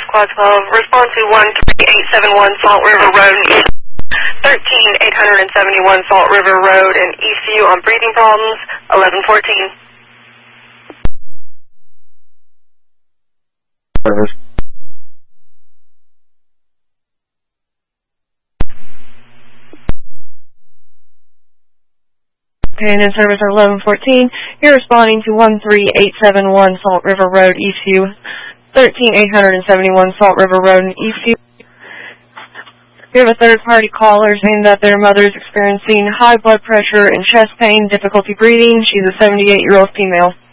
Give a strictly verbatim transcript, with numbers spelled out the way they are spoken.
Squad twelve. Respond to one three eight seven one Salt River Road, thirteen eight seventy-one Salt River Road in E C U on breathing problems, eleven fourteen. Service. Pain in service at eleven fourteen. You're responding to one three eight seven one Salt River Road, E C U, thirteen eight seventy-one Salt River Road in E C U. You have a third-party caller saying that their mother is experiencing high blood pressure and chest pain, difficulty breathing. She's a seventy-eight-year-old female.